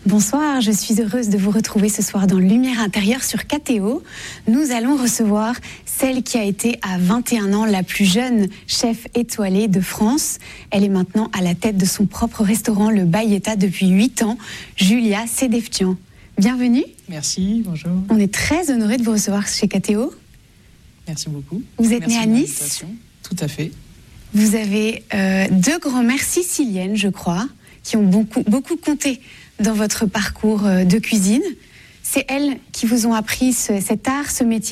Bonsoir, je suis heureuse de vous retrouver ce soir dans Lumière intérieure sur KTO. Nous allons recevoir celle qui a été à 21 ans la plus jeune chef étoilée de France. Elle est maintenant à la tête de son propre restaurant, le Bayeta, depuis 8 ans, Julia Sedeftian. Bienvenue. Merci, bonjour. On est très honorés de vous recevoir chez KTO. Merci beaucoup. Vous êtes née à Nice. Tout à fait. Vous avez deux grand-mères siciliennes, je crois, qui ont beaucoup compté dans votre parcours de cuisine. C'est elles qui vous ont appris cet art, ce métier ?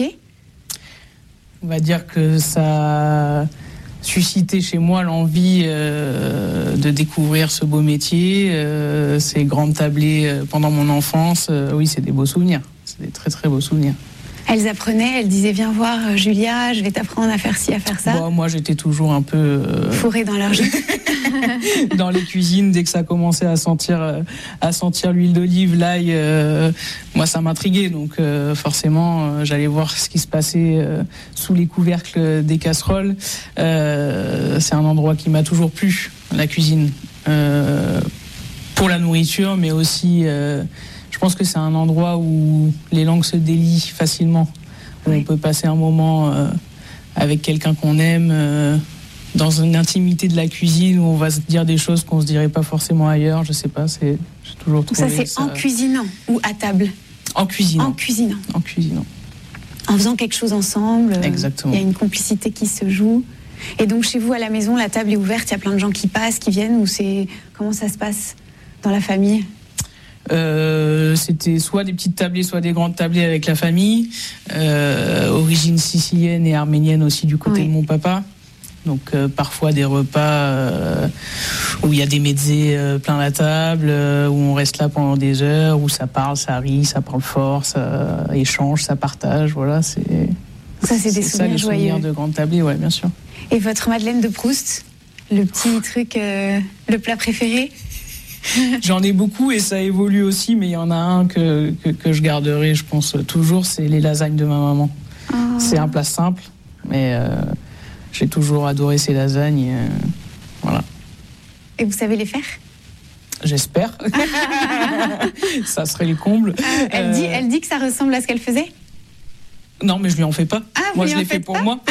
On va dire que ça a suscité chez moi l'envie de découvrir ce beau métier, ces grandes tablées pendant mon enfance. Oui, c'est des beaux souvenirs. C'est des très très beaux souvenirs. Elles apprenaient, elles disaient viens voir Julia, je vais t'apprendre à faire ci, à faire ça. Bon, moi j'étais toujours un peu fourrée dans leur jus. Dans les cuisines, dès que ça commençait à sentir l'huile d'olive, l'ail, moi ça m'intriguait. Donc forcément, j'allais voir ce qui se passait sous les couvercles des casseroles. C'est un endroit qui m'a toujours plu, la cuisine, pour la nourriture, mais aussi. Je pense que c'est un endroit où les langues se délient facilement, où on peut passer un moment avec quelqu'un qu'on aime, dans une intimité de la cuisine, où on va se dire des choses qu'on se dirait pas forcément ailleurs. Je sais pas, j'ai toujours trouvé ça. C'est en cuisinant ou à table ? En cuisinant. En cuisinant. En cuisinant. En faisant quelque chose ensemble. Exactement. Il y a une complicité qui se joue. Et donc chez vous à la maison, la table est ouverte, il y a plein de gens qui passent, qui viennent, ou comment ça se passe dans la famille ? C'était soit des petites tablées, soit des grandes tablées avec la famille. Origine sicilienne et arménienne aussi du côté de mon papa. Donc parfois des repas où il y a des mezzés plein la table, où on reste là pendant des heures, où ça parle, ça rit, ça parle fort, ça échange, ça partage. Voilà, c'est des souvenirs joyeux. Souvenirs de grandes tablées, ouais, bien sûr. Et votre Madeleine de Proust, le petit truc, le plat préféré ? J'en ai beaucoup et ça évolue aussi, mais il y en a un que je garderai, je pense, toujours, c'est les lasagnes de ma maman. Oh. C'est un plat simple, mais j'ai toujours adoré ces lasagnes. Voilà. Et vous savez les faire ? J'espère. Ça serait le comble. Elle dit que ça ressemble à ce qu'elle faisait ? Non, mais je lui en fais pas. Moi, je les fais pour moi.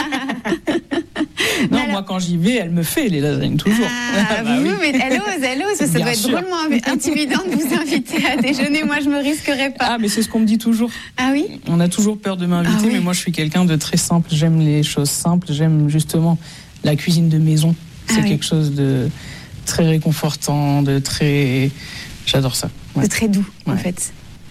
Non, alors... moi quand j'y vais, elle me fait les lasagnes toujours. Oui. Mais elle ose, ça doit être drôlement intimidant de vous inviter à déjeuner. Moi, je me risquerais pas. Ah, mais c'est ce qu'on me dit toujours. Ah oui ? On a toujours peur de m'inviter, mais moi je suis quelqu'un de très simple. J'aime les choses simples. J'aime justement la cuisine de maison. C'est quelque chose de très réconfortant, j'adore ça. Ouais. De très doux, en fait.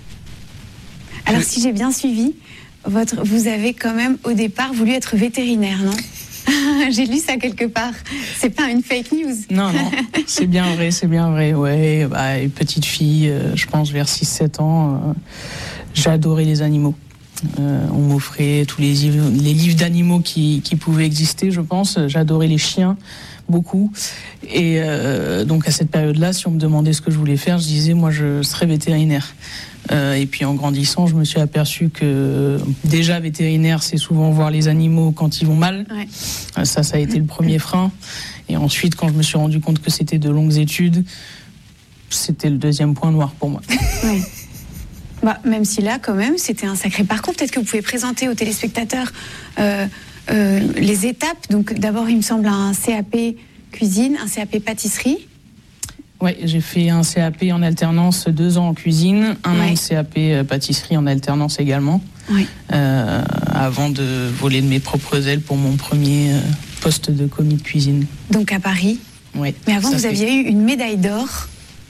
Alors, si j'ai bien suivi, vous avez quand même au départ voulu être vétérinaire, non ? J'ai lu ça quelque part. C'est pas une fake news. Non, c'est bien vrai. Ouais, petite fille, je pense vers 6-7 ans, j'adorais les animaux. On m'offrait tous les livres d'animaux qui pouvaient exister, je pense. J'adorais les chiens, beaucoup. Et donc à cette période-là, si on me demandait ce que je voulais faire, je disais, moi, je serais vétérinaire. Et puis en grandissant, je me suis aperçu que déjà vétérinaire, c'est souvent voir les animaux quand ils vont mal. Ouais. Ça a été le premier frein. Et ensuite, quand je me suis rendu compte que c'était de longues études, c'était le deuxième point noir pour moi. Ouais. Même si là, quand même, c'était un sacré parcours. Peut-être que vous pouvez présenter aux téléspectateurs les étapes. Donc d'abord, il me semble, un CAP cuisine, un CAP pâtisserie. Oui, j'ai fait un CAP en alternance 2 ans en cuisine, un an de CAP pâtisserie en alternance également, avant de voler de mes propres ailes pour mon premier poste de commis de cuisine. Donc à Paris. Oui. Mais avant, vous aviez eu une médaille d'or,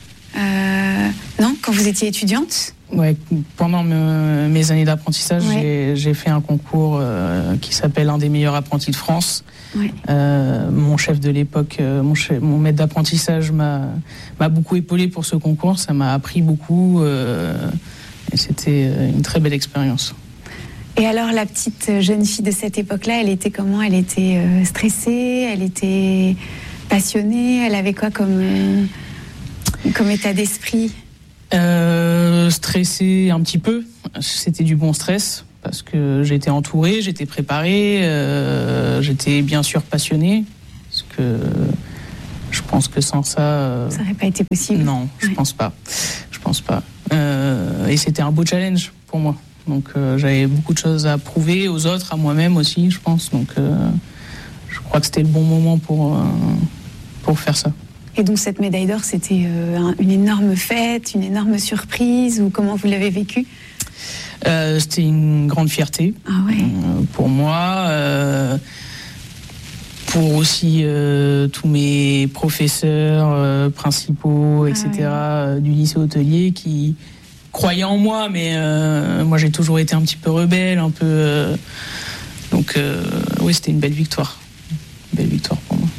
non, quand vous étiez étudiante ? Ouais, pendant mes années d'apprentissage, j'ai fait un concours qui s'appelle un des meilleurs apprentis de France. Ouais. Mon chef de l'époque, mon maître d'apprentissage m'a beaucoup épaulé pour ce concours. Ça m'a appris beaucoup et c'était une très belle expérience. Et alors, la petite jeune fille de cette époque-là, elle était comment ? Elle était stressée ? Elle était passionnée ? Elle avait quoi comme état d'esprit ? Stressée un petit peu. C'était du bon stress. Parce que j'étais entourée, j'étais préparée, j'étais bien sûr passionnée. Parce que je pense que sans ça... ça n'aurait pas été possible. Non, je pense pas. Et c'était un beau challenge pour moi. Donc j'avais beaucoup de choses à prouver aux autres, à moi-même aussi, je pense. Donc je crois que c'était le bon moment pour faire ça. Et donc cette médaille d'or, c'était une énorme fête, une énorme surprise, ou comment vous l'avez vécu ? C'était une grande fierté pour moi, pour aussi tous mes professeurs principaux, etc. Du lycée hôtelier qui croyaient en moi, mais moi j'ai toujours été un petit peu rebelle, un peu. Donc oui, c'était une belle victoire pour moi.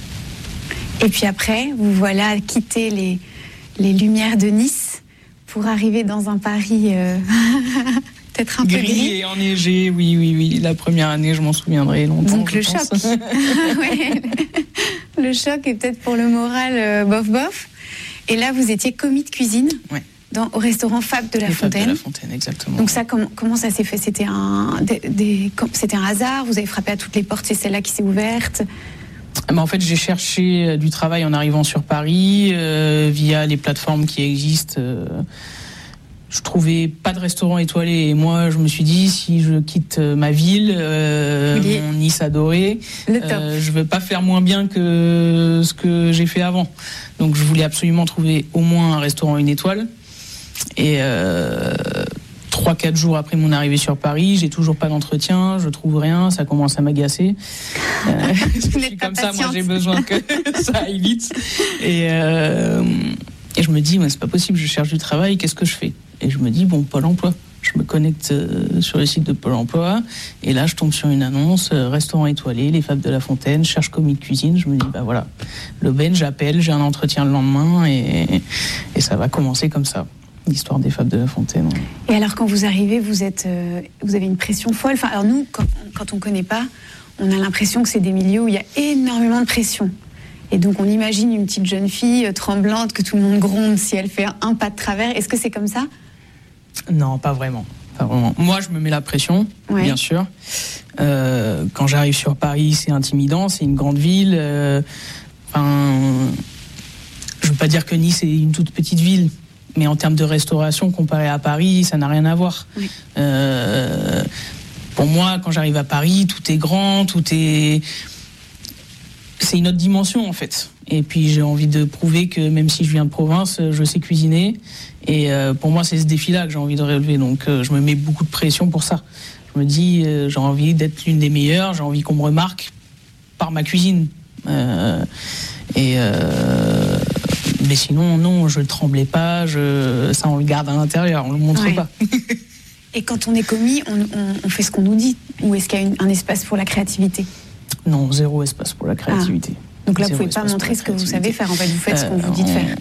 Et puis après, vous voilà quitter les lumières de Nice pour arriver dans un Paris peut-être un peu gris et enneigé. Oui. La première année, je m'en souviendrai longtemps. Donc le choc. Ouais. Le choc est peut-être pour le moral bof. Et là, vous étiez commis de cuisine au restaurant Fab de la Fontaine. Fab de la Fontaine, exactement. Donc ça, comment ça s'est fait ? C'était c'était un hasard ? Vous avez frappé à toutes les portes, c'est celle-là qui s'est ouverte ? En fait, j'ai cherché du travail en arrivant sur Paris via les plateformes qui existent. Je trouvais pas de restaurant étoilé et moi, je me suis dit si je quitte ma ville, mon Nice adoré, je veux pas faire moins bien que ce que j'ai fait avant. Donc, je voulais absolument trouver au moins un restaurant une étoile. Et 3-4 jours après mon arrivée sur Paris, j'ai toujours pas d'entretien, je trouve rien, ça commence à m'agacer. Je suis comme ça, moi j'ai besoin que ça aille vite. Et je me dis, c'est pas possible, je cherche du travail, qu'est-ce que je fais ? Et je me dis, Pôle emploi. Je me connecte sur le site de Pôle emploi, et là je tombe sur une annonce, restaurant étoilé, les Fables de la Fontaine, cherche commis de cuisine. Je me dis, voilà, l'aubaine, j'appelle, j'ai un entretien le lendemain, et ça va commencer comme ça. L'histoire des Fables de la Fontaine. Et alors, quand vous arrivez, vous avez une pression folle. Enfin, alors nous, quand on ne connaît pas, on a l'impression que c'est des milieux où il y a énormément de pression. Et donc, on imagine une petite jeune fille tremblante, que tout le monde gronde si elle fait un pas de travers. Est-ce que c'est comme ça ? Non, pas vraiment. Moi, je me mets la pression, bien sûr. Quand j'arrive sur Paris, c'est intimidant, c'est une grande ville. Je ne veux pas dire que Nice est une toute petite ville. Mais en termes de restauration, comparé à Paris, ça n'a rien à voir. Oui. Pour moi, quand j'arrive à Paris, tout est grand, c'est une autre dimension, en fait. Et puis, j'ai envie de prouver que même si je viens de province, je sais cuisiner. Et pour moi, c'est ce défi-là que j'ai envie de relever. Donc, je me mets beaucoup de pression pour ça. Je me dis, j'ai envie d'être l'une des meilleures, j'ai envie qu'on me remarque par ma cuisine. Mais sinon, non, je ne tremblais pas, ça on le garde à l'intérieur, on ne le montre pas. Et quand on est commis, on fait ce qu'on nous dit ? Ou est-ce qu'il y a un espace pour la créativité ? Non, zéro espace pour la créativité. Donc là, vous ne pouvez pas montrer ce que vous savez faire, en fait, vous faites ce qu'on vous dit de faire.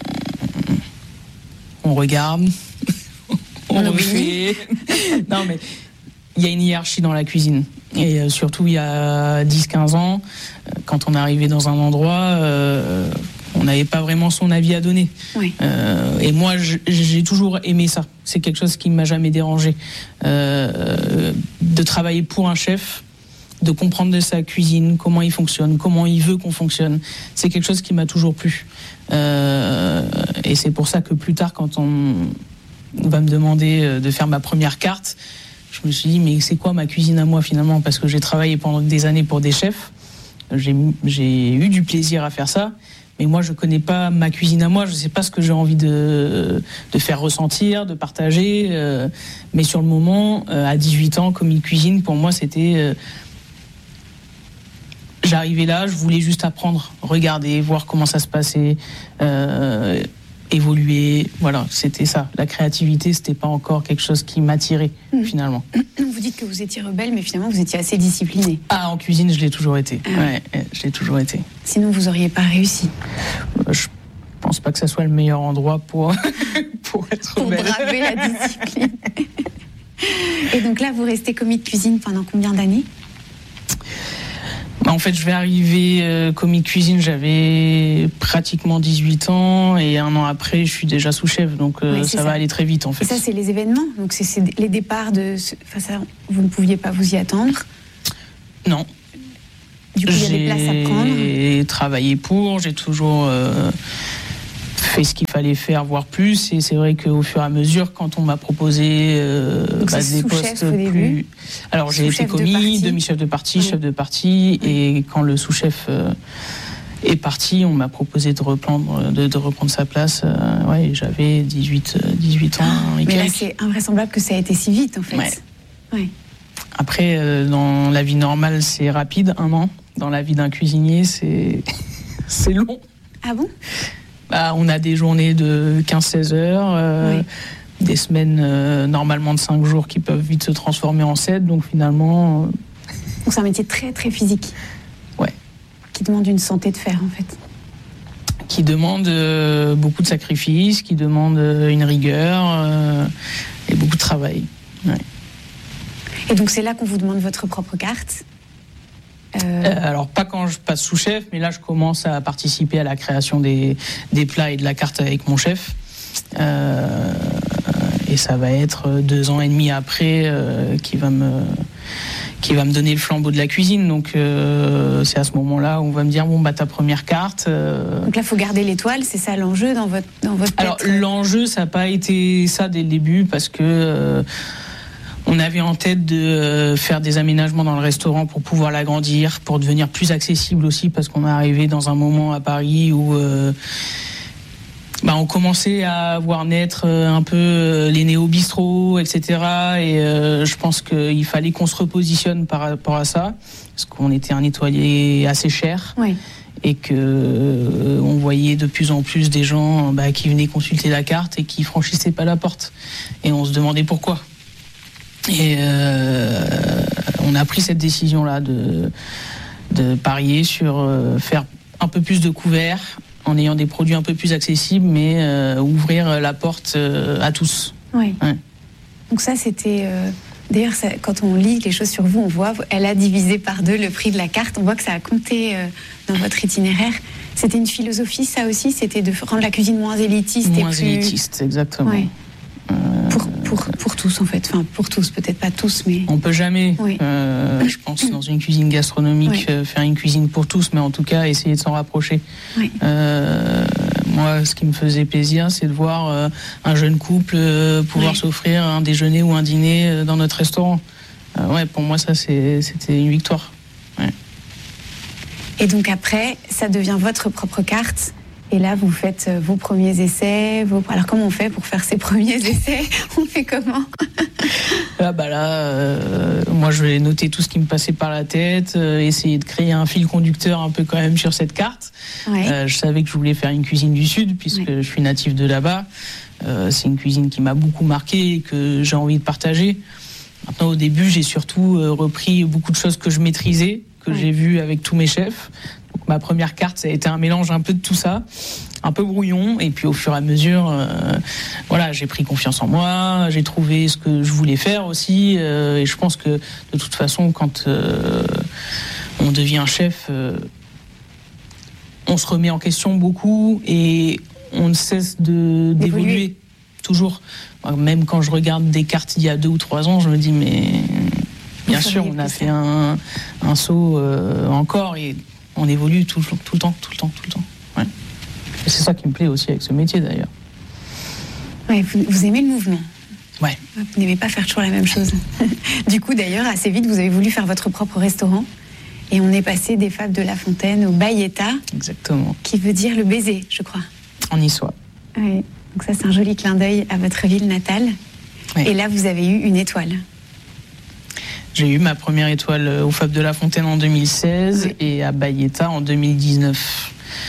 On regarde, on refait. Non, mais il y a une hiérarchie dans la cuisine. Et surtout, il y a 10-15 ans, quand on est arrivé dans un endroit... on n'avait pas vraiment son avis à donner. Oui. Et moi, j'ai toujours aimé ça. C'est quelque chose qui ne m'a jamais dérangé. De travailler pour un chef, de comprendre de sa cuisine, comment il fonctionne, comment il veut qu'on fonctionne. C'est quelque chose qui m'a toujours plu. Et c'est pour ça que plus tard, quand on va me demander de faire ma première carte, je me suis dit, mais c'est quoi ma cuisine à moi finalement ? Parce que j'ai travaillé pendant des années pour des chefs. J'ai eu du plaisir à faire ça. Mais moi, je ne connais pas ma cuisine à moi, je ne sais pas ce que j'ai envie de faire ressentir, de partager. Mais sur le moment, à 18 ans, comme une cuisine, pour moi, c'était... J'arrivais là, je voulais juste apprendre, regarder, voir comment ça se passait, évoluer. Voilà, c'était ça. La créativité, ce n'était pas encore quelque chose qui m'attirait, finalement. Vous dites que vous étiez rebelle, mais finalement, vous étiez assez discipliné. Ah, en cuisine, je l'ai toujours été. Je l'ai toujours été. Sinon, vous n'auriez pas réussi. Je pense pas que ça soit le meilleur endroit pour être rebelle. Pour braver la discipline. Et donc là, vous restez commis de cuisine pendant combien d'années ? En fait, je vais arriver commis de cuisine, j'avais pratiquement 18 ans et un an après, je suis déjà sous-chef, donc ça va aller très vite en fait. Ça, c'est les événements, donc c'est les départs de... Enfin, ça, vous ne pouviez pas vous y attendre ? Non. Du coup, il y a des places à prendre. J'ai travaillé pour, j'ai toujours fait ce qu'il fallait faire, voire plus. Et c'est vrai qu'au fur et à mesure, quand on m'a proposé des postes plus... Alors, j'ai été commis, demi-chef de parti, chef de parti. Et quand le sous-chef est parti, on m'a proposé de reprendre sa place. J'avais 18 ans. Mais là, c'est invraisemblable que ça ait été si vite, en fait. Ouais. Après, dans la vie normale, c'est rapide, 1 an. Dans la vie d'un cuisinier, c'est long. Ah bon ? On a des journées de 15-16 heures, des semaines normalement de 5 jours qui peuvent vite se transformer en 7. Donc finalement... Donc c'est un métier très très physique. Ouais. Qui demande une santé de fer, en fait. Qui demande beaucoup de sacrifices, qui demande une rigueur et beaucoup de travail. Ouais. Et donc c'est là qu'on vous demande votre propre carte ? Alors pas quand je passe sous-chef, mais là je commence à participer à la création des plats et de la carte avec mon chef. Et ça va être 2 ans et demi après qui va me donner le flambeau de la cuisine. Donc c'est à ce moment-là où on va me dire ta première carte. Donc là il faut garder l'étoile, c'est ça l'enjeu dans votre tête ? Alors l'enjeu ça n'a pas été ça dès le début parce que on avait en tête de faire des aménagements dans le restaurant pour pouvoir l'agrandir, pour devenir plus accessible aussi, parce qu'on est arrivé dans un moment à Paris où on commençait à voir naître un peu les néo-bistrots, etc. Et je pense qu'il fallait qu'on se repositionne par rapport à ça, parce qu'on était un étoilé assez cher. Oui. Et que on voyait de plus en plus des gens qui venaient consulter la carte et qui franchissaient pas la porte. Et on se demandait pourquoi. Et on a pris cette décision-là de parier sur faire un peu plus de couverts en ayant des produits un peu plus accessibles, mais ouvrir la porte à tous. Oui. Ouais. Donc ça, c'était... D'ailleurs, quand on lit les choses sur vous, on voit, elle a divisé par 2 le prix de la carte. On voit que ça a compté dans votre itinéraire. C'était une philosophie, ça aussi ? C'était de rendre la cuisine moins élitiste élitiste, exactement. Ouais. Pour tous, en fait. Enfin, pour tous, peut-être pas tous, mais... On peut jamais, je pense, dans une cuisine gastronomique, faire une cuisine pour tous, mais en tout cas, essayer de s'en rapprocher. Oui. Moi, ce qui me faisait plaisir, c'est de voir un jeune couple pouvoir s'offrir un déjeuner ou un dîner dans notre restaurant. Pour moi, ça, c'était une victoire. Ouais. Et donc après, ça devient votre propre carte. Et là, vous faites vos premiers essais. Alors, comment on fait pour faire ces premiers essais ? On fait comment ? Moi, je vais noter tout ce qui me passait par la tête, essayer de créer un fil conducteur un peu quand même sur cette carte. Ouais. Je savais que je voulais faire une cuisine du Sud, puisque je suis natif de là-bas. C'est une cuisine qui m'a beaucoup marqué et que j'ai envie de partager. Maintenant, au début, j'ai surtout repris beaucoup de choses que je maîtrisais, que j'ai vues avec tous mes chefs. Donc, ma première carte, ça a été un mélange un peu de tout ça, un peu brouillon. Et puis, au fur et à mesure, j'ai pris confiance en moi, j'ai trouvé ce que je voulais faire aussi. Et je pense que, de toute façon, quand on devient chef, on se remet en question beaucoup et on ne cesse d'évoluer. Toujours. Même quand je regarde des cartes il y a 2 ou 3 ans, je me dis, mais bien sûr, on a fait un saut encore et on évolue tout le temps. Ouais. Et c'est ça qui me plaît aussi avec ce métier d'ailleurs. Ouais, vous aimez le mouvement. Ouais. Vous n'aimez pas faire toujours la même chose. Du coup, d'ailleurs, assez vite, vous avez voulu faire votre propre restaurant. Et on est passé des Fables de La Fontaine au Bayeta. Exactement. Qui veut dire le baiser, je crois. En niçois. Oui. Donc ça, c'est un joli clin d'œil à votre ville natale. Oui. Et là, vous avez eu une étoile. J'ai eu ma première étoile aux Fables de La Fontaine en 2016 et à Bayeta en 2019.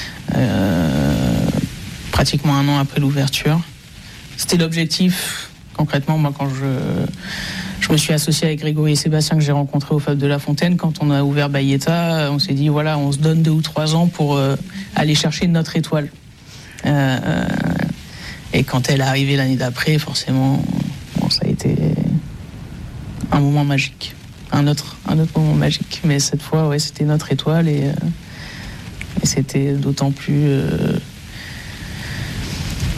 Pratiquement 1 an après l'ouverture. C'était l'objectif. Concrètement, moi, quand je me suis associé avec Grégory et Sébastien que j'ai rencontrés aux Fables de La Fontaine, quand on a ouvert Bayeta, on s'est dit, voilà, on se donne 2 ou 3 ans pour aller chercher notre étoile. Et quand elle est arrivée l'année d'après, forcément, ça a été un moment magique. Un autre moment magique. Mais cette fois, c'était notre étoile et c'était d'autant plus...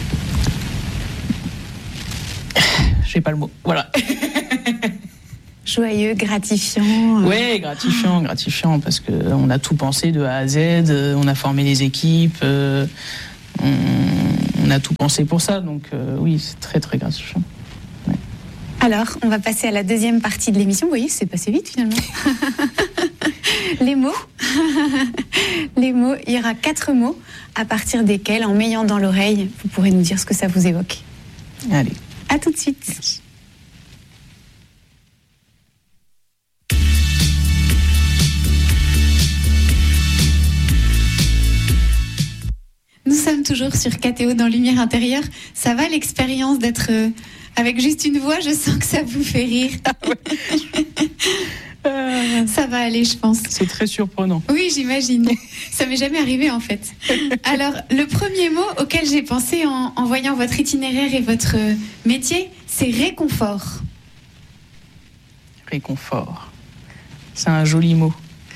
J'ai pas le mot. Voilà. joyeux, gratifiant. Ouais, gratifiant, parce qu'on a tout pensé de A à Z, on a formé les équipes, on a tout pensé pour ça, donc oui, c'est très très gratifiant. Ouais. Alors, on va passer à la deuxième partie de l'émission. Vous voyez, c'est passé vite finalement. Les mots. Les mots, il y aura 4 mots à partir desquels, en m'ayant dans l'oreille, vous pourrez nous dire ce que ça vous évoque. Allez. À tout de suite. Merci. Nous sommes toujours sur KTO dans Lumière Intérieure. Ça va l'expérience d'être avec juste une voix? Je sens que ça vous fait rire. Ça va aller, je pense. C'est très surprenant. Oui, j'imagine. Ça m'est jamais arrivé en fait. Alors, le premier mot auquel j'ai pensé en voyant votre itinéraire et votre métier, c'est réconfort. Réconfort. C'est un joli mot.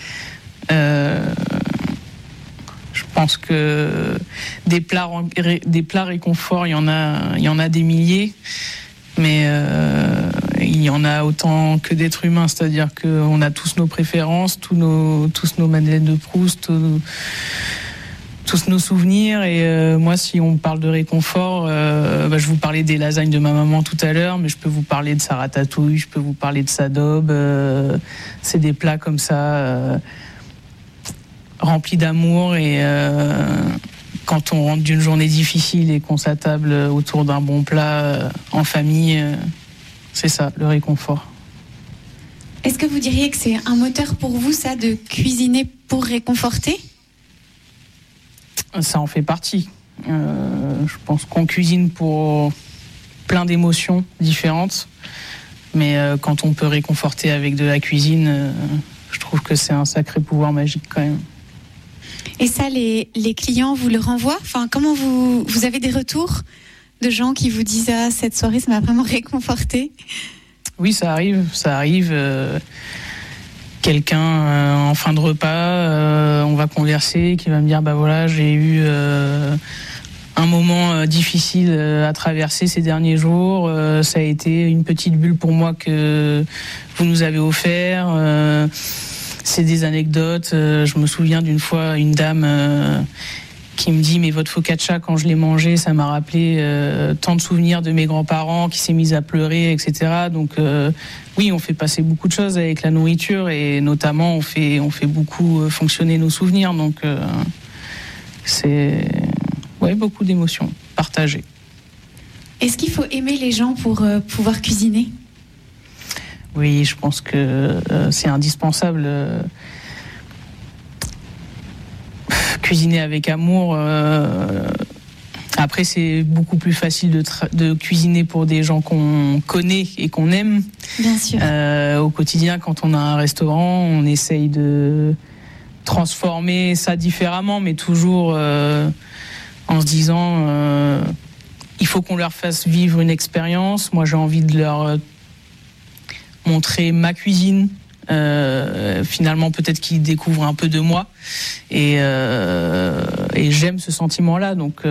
Je pense que des plats réconfort, il y en a des milliers, mais il y en a autant que d'êtres humains, c'est-à-dire qu'on a tous nos préférences, tous nos Madeleines de Proust, tous nos souvenirs. Et moi, si on parle de réconfort, je vous parlais des lasagnes de ma maman tout à l'heure, mais je peux vous parler de sa ratatouille, je peux vous parler de sa daube. C'est des plats comme ça, remplis d'amour. Et quand on rentre d'une journée difficile et qu'on s'attable autour d'un bon plat en famille, c'est ça, le réconfort. Est-ce que vous diriez que c'est un moteur pour vous, ça, de cuisiner pour réconforter ? Ça en fait partie. Je pense qu'on cuisine pour plein d'émotions différentes, mais quand on peut réconforter avec de la cuisine, je trouve que c'est un sacré pouvoir magique quand même. Et ça, les clients vous le renvoient ? Enfin, comment vous avez des retours de gens qui vous disent « Ah, cette soirée, ça m'a vraiment réconforté ». Oui, ça arrive. Quelqu'un en fin de repas, on va converser, qui va me dire « Bah voilà, j'ai eu un moment difficile à traverser ces derniers jours. Ça a été une petite bulle pour moi que vous nous avez offert. C'est des anecdotes. Je me souviens d'une fois, une dame qui me dit « Mais votre focaccia, quand je l'ai mangé, ça m'a rappelé tant de souvenirs de mes grands-parents qui s'est mis à pleurer, etc. » Donc oui, on fait passer beaucoup de choses avec la nourriture et notamment on fait beaucoup fonctionner nos souvenirs. Donc c'est beaucoup d'émotions partagées. Est-ce qu'il faut aimer les gens pour pouvoir cuisiner ? Oui, je pense que c'est indispensable. Cuisiner avec amour. Après, c'est beaucoup plus facile de cuisiner pour des gens qu'on connaît et qu'on aime. Bien sûr. Au quotidien, quand on a un restaurant, on essaye de transformer ça différemment, mais toujours en se disant il faut qu'on leur fasse vivre une expérience. Moi, j'ai envie de leur montrer ma cuisine. Finalement, peut-être qu'ils découvrent un peu de moi et j'aime ce sentiment-là. Donc,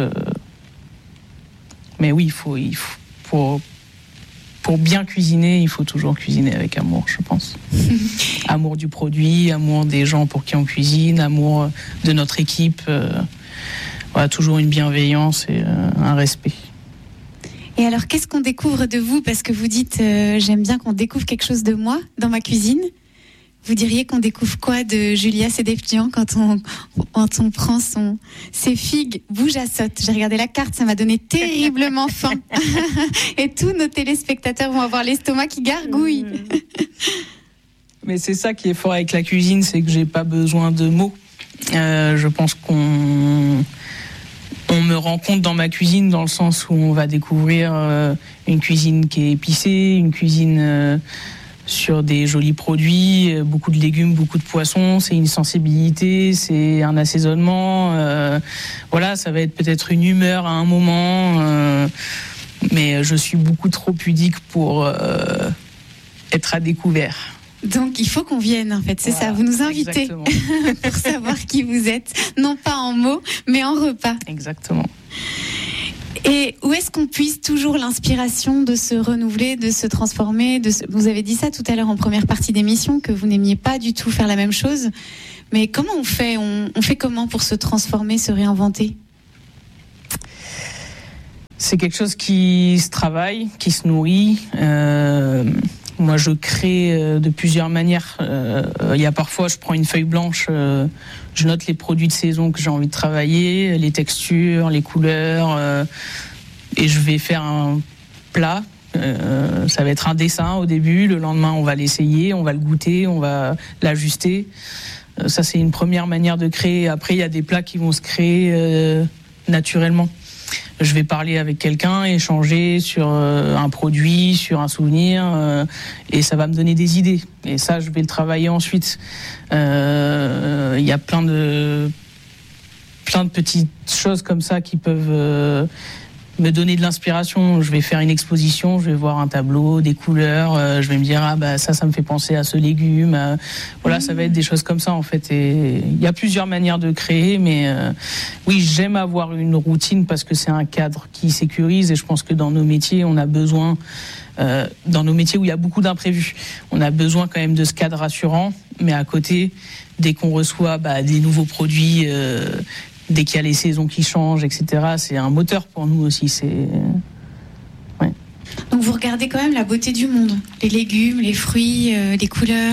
mais oui, il faut pour bien cuisiner, il faut toujours cuisiner avec amour, je pense. Amour du produit, amour des gens pour qui on cuisine, amour de notre équipe. Voilà, toujours une bienveillance et un respect. Et alors, qu'est-ce qu'on découvre de vous ? Parce que vous dites, j'aime bien qu'on découvre quelque chose de moi dans ma cuisine. Vous diriez qu'on découvre quoi de Julia Sedeftian quand on prend ses figues bouge à saute ? J'ai regardé la carte, ça m'a donné terriblement faim. Et tous nos téléspectateurs vont avoir l'estomac qui gargouille. Mais c'est ça qui est fort avec la cuisine, c'est que j'ai pas besoin de mots. Je pense qu'on me rend compte dans ma cuisine, dans le sens où on va découvrir une cuisine qui est épicée, une cuisine sur des jolis produits, beaucoup de légumes, beaucoup de poissons. C'est une sensibilité, c'est un assaisonnement. Voilà, ça va être peut-être une humeur à un moment, mais je suis beaucoup trop pudique pour être à découvert. Donc, il faut qu'on vienne, en fait, c'est voilà, ça. Vous nous invitez pour savoir qui vous êtes, non pas en mots, mais en repas. Exactement. Et où est-ce qu'on puise toujours l'inspiration de se renouveler, de se transformer Vous avez dit ça tout à l'heure en première partie d'émission, que vous n'aimiez pas du tout faire la même chose. Mais comment on fait on fait comment pour se transformer, se réinventer ? C'est quelque chose qui se travaille, qui se nourrit. Moi, je crée de plusieurs manières. Il y a parfois, je prends une feuille blanche, je note les produits de saison que j'ai envie de travailler, les textures, les couleurs, et je vais faire un plat. Ça va être un dessin au début. Le lendemain, on va l'essayer, on va le goûter, on va l'ajuster. Ça, c'est une première manière de créer. Après, il y a des plats qui vont se créer naturellement. Je vais parler avec quelqu'un, échanger sur un produit, sur un souvenir, et ça va me donner des idées. Et ça, je vais le travailler ensuite. Il y a plein de petites choses comme ça qui peuvent me donner de l'inspiration. Je vais faire une exposition, je vais voir un tableau, des couleurs, je vais me dire ça me fait penser à ce légume. Voilà, ça va être des choses comme ça en fait. Et il y a plusieurs manières de créer, mais oui, j'aime avoir une routine parce que c'est un cadre qui sécurise, et je pense que dans nos métiers, on a besoin, dans nos métiers où il y a beaucoup d'imprévus, on a besoin quand même de ce cadre rassurant. Mais à côté, dès qu'on reçoit des nouveaux produits, dès qu'il y a les saisons qui changent, etc., c'est un moteur pour nous aussi. Ouais. Donc vous regardez quand même la beauté du monde, les légumes, les fruits, les couleurs.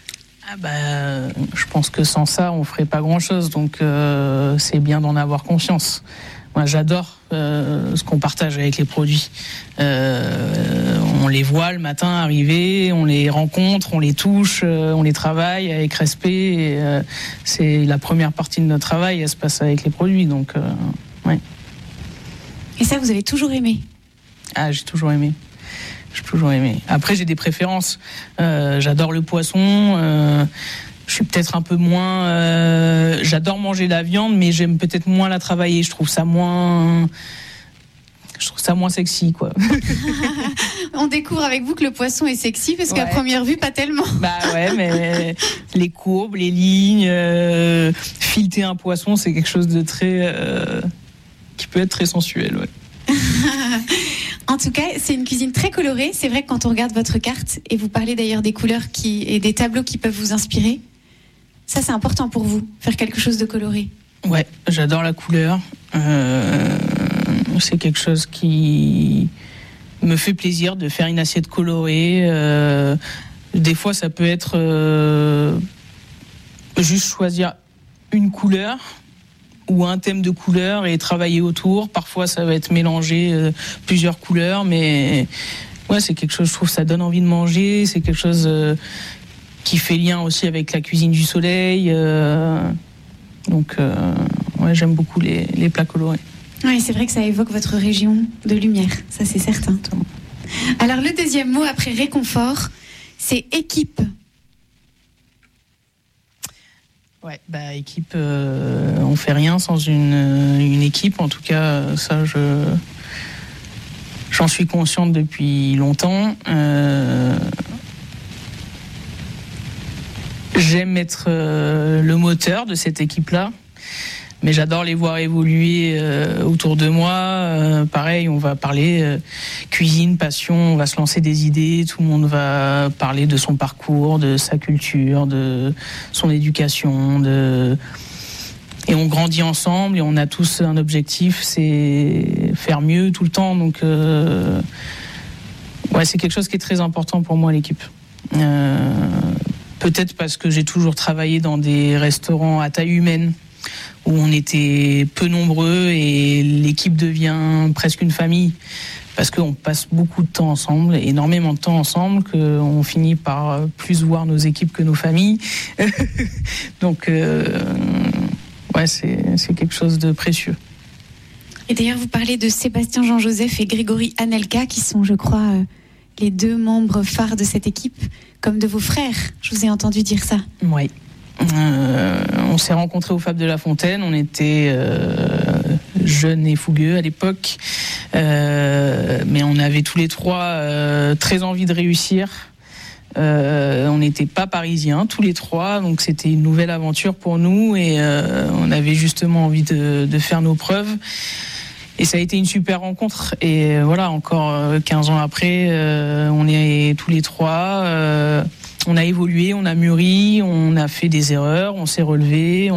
Je pense que sans ça, on ferait pas grand-chose. Donc c'est bien d'en avoir conscience. Moi, j'adore ce qu'on partage avec les produits. On les voit le matin arriver, on les rencontre, on les touche, on les travaille avec respect. Et, c'est la première partie de notre travail, elle se passe avec les produits. Donc, ouais. Et ça, vous avez toujours aimé ? J'ai toujours aimé. Après, j'ai des préférences. J'adore le poisson. Je suis peut-être un peu moins... j'adore manger la viande, mais j'aime peut-être moins la travailler. Je trouve ça moins sexy, quoi. On découvre avec vous que le poisson est sexy, parce qu'à première vue, pas tellement. Ouais, mais les courbes, les lignes, fileter un poisson, c'est quelque chose de très... qui peut être très sensuel, ouais. En tout cas, c'est une cuisine très colorée. C'est vrai que quand on regarde votre carte, et vous parlez d'ailleurs des couleurs et des tableaux qui peuvent vous inspirer, ça c'est important pour vous, faire quelque chose de coloré. Ouais, j'adore la couleur. C'est quelque chose qui me fait plaisir de faire une assiette colorée. Des fois, ça peut être juste choisir une couleur ou un thème de couleur et travailler autour. Parfois, ça va être mélanger plusieurs couleurs, mais ouais, c'est quelque chose, je trouve, ça donne envie de manger. C'est quelque chose qui fait lien aussi avec la cuisine du soleil. Donc, ouais, j'aime beaucoup les plats colorés. Oui, c'est vrai que ça évoque votre région de lumière, ça c'est certain. Alors, le deuxième mot après réconfort, c'est équipe. Ouais, équipe, on fait rien sans une équipe. En tout cas, ça, j'en suis consciente depuis longtemps. J'aime être le moteur de cette équipe-là, mais j'adore les voir évoluer autour de moi. Pareil, on va parler cuisine, passion, on va se lancer des idées, tout le monde va parler de son parcours, de sa culture, de son éducation, et on grandit ensemble et on a tous un objectif, c'est faire mieux tout le temps. Donc ouais, c'est quelque chose qui est très important pour moi, l'équipe. Peut-être parce que j'ai toujours travaillé dans des restaurants à taille humaine, où on était peu nombreux et l'équipe devient presque une famille, parce qu'on passe beaucoup de temps ensemble, énormément de temps ensemble, qu'on finit par plus voir nos équipes que nos familles. Donc, ouais, c'est quelque chose de précieux. Et d'ailleurs, vous parlez de Sébastien Jean-Joseph et Grégory Anelka, qui sont, je crois, les deux membres phares de cette équipe, comme de vos frères. Je vous ai entendu dire ça. Oui. On s'est rencontrés au Fab de la Fontaine. On était jeunes et fougueux à l'époque, mais on avait tous les trois très envie de réussir. On n'était pas parisiens tous les trois, donc c'était une nouvelle aventure pour nous, et on avait justement envie de faire nos preuves. Et ça a été une super rencontre. Et voilà, encore 15 ans après, on est tous les trois. On a évolué, on a mûri, on a fait des erreurs, on s'est relevé,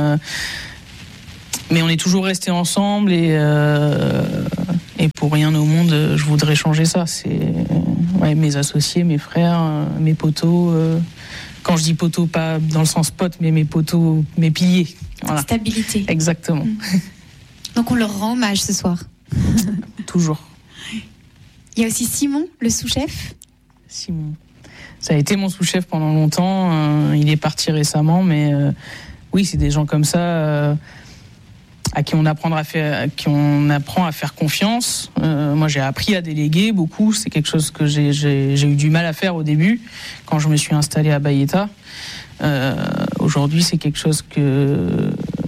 mais on est toujours restés ensemble. Et pour rien au monde, je voudrais changer ça. C'est mes associés, mes frères, mes poteaux. Quand je dis poteaux, pas dans le sens pote, mais mes poteaux, mes piliers. Voilà. Stabilité. Exactement. Donc on leur rend hommage ce soir. Toujours. Il y a aussi Simon, le sous-chef. Simon. Ça a été mon sous-chef pendant longtemps. Il est parti récemment, mais oui, c'est des gens comme ça à qui on apprend à faire confiance. Moi, j'ai appris à déléguer beaucoup. C'est quelque chose que j'ai eu du mal à faire au début, quand je me suis installé à Bayeta. Aujourd'hui, c'est quelque chose que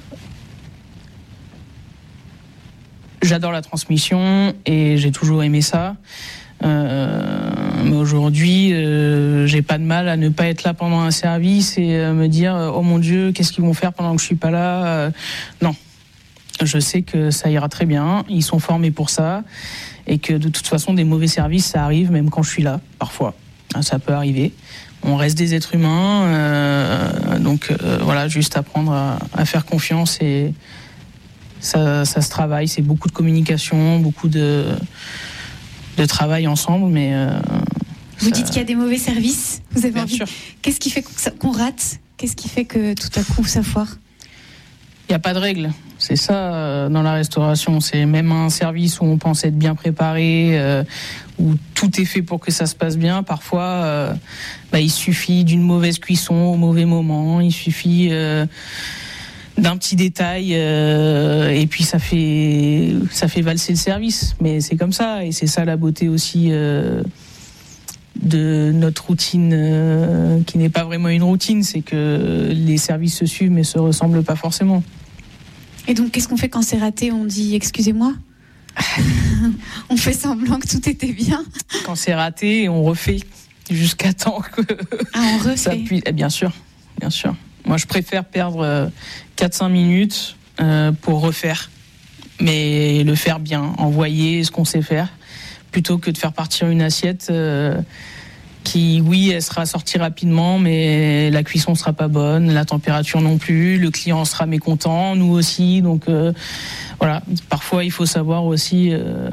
j'adore, la transmission, et j'ai toujours aimé ça. Mais aujourd'hui, j'ai pas de mal à ne pas être là pendant un service et me dire oh mon Dieu, qu'est-ce qu'ils vont faire pendant que je suis pas là. Non. Je sais que ça ira très bien, ils sont formés pour ça, et que de toute façon, des mauvais services, ça arrive même quand je suis là, parfois. Ça peut arriver. On reste des êtres humains, donc voilà, juste apprendre à faire confiance, et ça se travaille. C'est beaucoup de communication, beaucoup de travail ensemble, mais... Vous dites qu'il y a des mauvais services, vous avez bien envie. Sûr. Qu'est-ce qui fait qu'on rate ? Qu'est-ce qui fait que tout à coup ça foire ? Il n'y a pas de règle. C'est ça dans la restauration. C'est même un service où on pense être bien préparé, où tout est fait pour que ça se passe bien. Parfois, il suffit d'une mauvaise cuisson au mauvais moment. Il suffit d'un petit détail et puis ça fait valser le service. Mais c'est comme ça, et c'est ça la beauté aussi de notre routine, qui n'est pas vraiment une routine. C'est que les services se suivent mais se ressemblent pas forcément. Et donc, qu'est-ce qu'on fait quand c'est raté ? On dit « excusez-moi » On fait semblant que tout était bien. Quand c'est raté, on refait jusqu'à temps que on refait. Ça puisse... Bien sûr, bien sûr. Moi, je préfère perdre 4-5 minutes pour refaire, mais le faire bien, envoyer ce qu'on sait faire, plutôt que de faire partir une assiette qui, oui, elle sera sortie rapidement, mais la cuisson sera pas bonne, la température non plus, le client sera mécontent, nous aussi. Donc voilà, parfois il faut savoir aussi,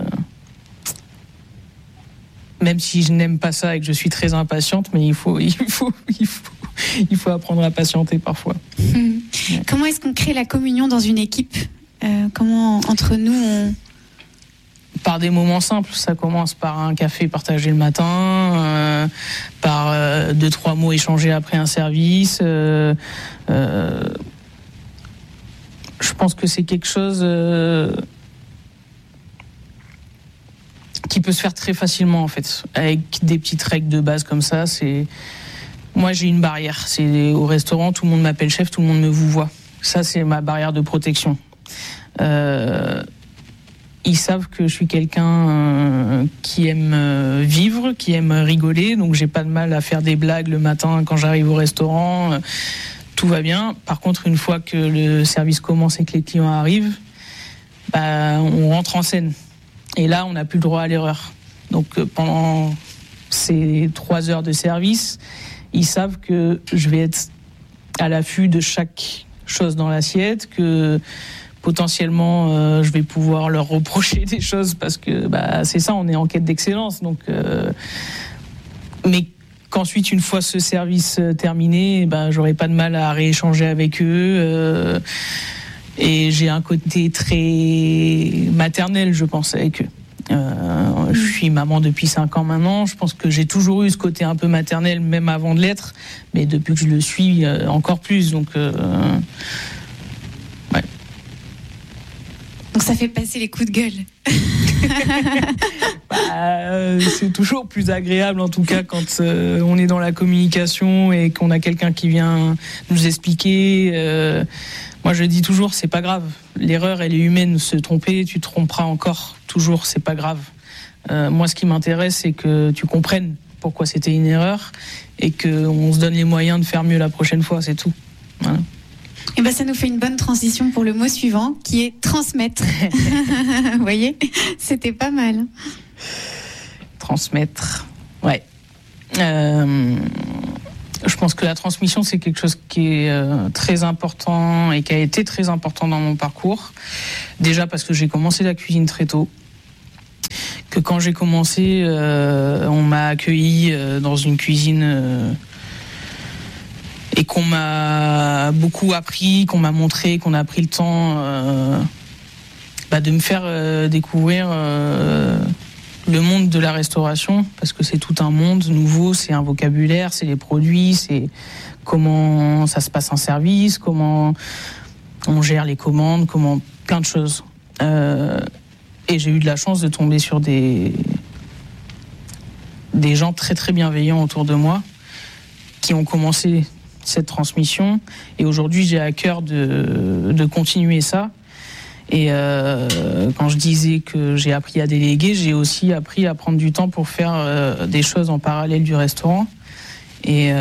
même si je n'aime pas ça et que je suis très impatiente, mais il faut apprendre à patienter parfois. Comment est-ce qu'on crée la communion dans une équipe ? Comment entre nous Par des moments simples. Ça commence par un café partagé le matin, par 2-3 mots échangés après un service. Je pense que c'est quelque chose qui peut se faire très facilement, en fait, avec des petites règles de base comme ça. Moi, j'ai une barrière. C'est au restaurant, tout le monde m'appelle chef, tout le monde me vouvoie. Ça, c'est ma barrière de protection. Ils savent que je suis quelqu'un qui aime vivre, qui aime rigoler, donc j'ai pas de mal à faire des blagues le matin quand j'arrive au restaurant. Tout va bien. Par contre, une fois que le service commence et que les clients arrivent, on rentre en scène. Et là, on n'a plus le droit à l'erreur. Donc pendant ces 3 heures de service, ils savent que je vais être à l'affût de chaque chose dans l'assiette, que potentiellement je vais pouvoir leur reprocher des choses parce que c'est ça, on est en quête d'excellence. Donc, mais qu'ensuite, une fois ce service terminé, j'aurai pas de mal à rééchanger avec eux. Et j'ai un côté très maternel, je pense, avec eux. Je suis maman depuis 5 ans maintenant. Je pense que j'ai toujours eu ce côté un peu maternel, même avant de l'être, mais depuis que je le suis, encore plus. Donc, ouais. Donc ça fait passer les coups de gueule. C'est toujours plus agréable, en tout cas, quand on est dans la communication et qu'on a quelqu'un qui vient nous expliquer. Moi, je dis toujours, c'est pas grave. L'erreur, elle est humaine. Se tromper, tu te tromperas encore. Toujours, c'est pas grave. Moi, ce qui m'intéresse, c'est que tu comprennes pourquoi c'était une erreur et qu'on se donne les moyens de faire mieux la prochaine fois, c'est tout. Voilà. Et ça nous fait une bonne transition pour le mot suivant, qui est transmettre. Vous voyez, c'était pas mal. Transmettre, ouais. Je pense que la transmission, c'est quelque chose qui est très important et qui a été très important dans mon parcours. Déjà parce que j'ai commencé la cuisine très tôt. Que quand j'ai commencé, on m'a accueilli dans une cuisine et qu'on m'a beaucoup appris, qu'on m'a montré, qu'on a pris le temps de me faire découvrir le monde de la restauration, parce que c'est tout un monde nouveau, c'est un vocabulaire, c'est les produits, c'est comment ça se passe en service, comment on gère les commandes, comment plein de choses. Et j'ai eu de la chance de tomber sur des gens très très bienveillants autour de moi qui ont commencé cette transmission, et aujourd'hui j'ai à cœur de continuer ça. Et quand je disais que j'ai appris à déléguer, j'ai aussi appris à prendre du temps pour faire des choses en parallèle du restaurant. Et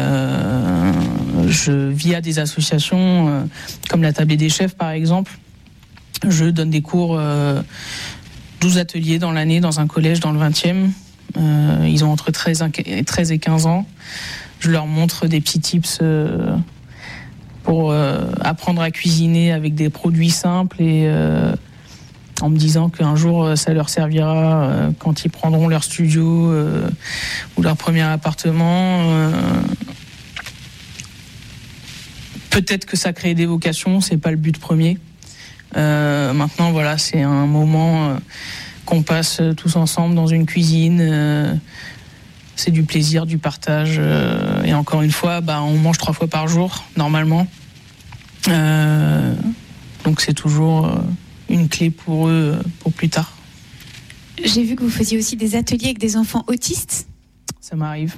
via des associations comme la Tablée des chefs par exemple, je donne des cours, 12 ateliers dans l'année dans un collège dans le 20e. Ils ont entre 13 et 15 ans. Je leur montre des petits tips pour apprendre à cuisiner avec des produits simples, et en me disant qu'un jour ça leur servira quand ils prendront leur studio ou leur premier appartement. Peut-être que ça crée des vocations, c'est pas le but premier. Maintenant voilà, c'est un moment qu'on passe tous ensemble dans une cuisine. C'est du plaisir, du partage, et encore une fois, on mange 3 fois par jour normalement, donc c'est toujours une clé pour eux pour plus tard. J'ai vu que vous faisiez aussi des ateliers avec des enfants autistes. Ça m'arrive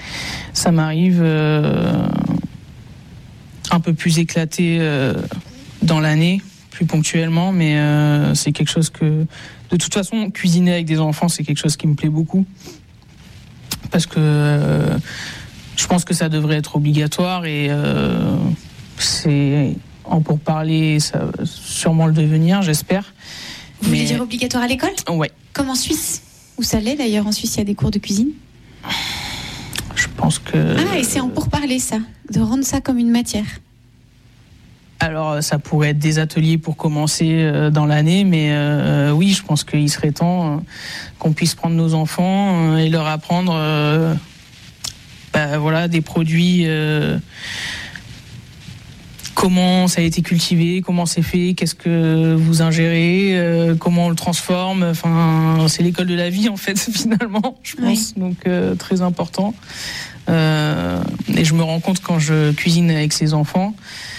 un peu plus éclaté dans l'année, plus ponctuellement, mais c'est quelque chose que, de toute façon, cuisiner avec des enfants, c'est quelque chose qui me plaît beaucoup. Parce que je pense que ça devrait être obligatoire, et c'est en pourparler, ça va sûrement le devenir, j'espère. Vous voulez dire obligatoire à l'école ? Ouais. Comme en Suisse, où ça l'est d'ailleurs. En Suisse, il y a des cours de cuisine. Je pense que... Ah, et c'est en pourparler ça, de rendre ça comme une matière. Alors, ça pourrait être des ateliers pour commencer dans l'année, mais oui, je pense qu'il serait temps qu'on puisse prendre nos enfants et leur apprendre des produits, comment ça a été cultivé, comment c'est fait, qu'est-ce que vous ingérez, comment on le transforme. Enfin, c'est l'école de la vie, en fait, finalement, je pense. Oui. Donc, très important. Et je me rends compte quand je cuisine avec ces enfants